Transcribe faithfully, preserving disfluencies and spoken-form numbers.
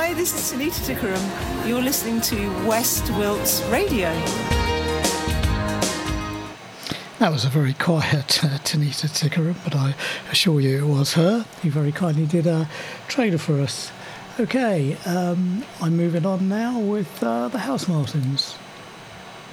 Hi, this is Tanita Tikaram. You're listening to West Wilts Radio. That was a very quiet uh, Tanita Tikaram, but I assure you it was her. He very kindly did a trailer for us. Okay, um, I'm moving on now with uh, the House Martins.